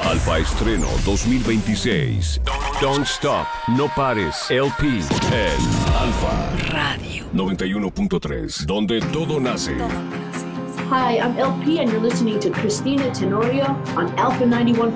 Alfa Estreno 2026. Don't Stop, No Pares, LP en Alfa Radio 91.3, donde todo nace. Hi, I'm LP and you're listening to Christina Tenorio on Alpha 91.3.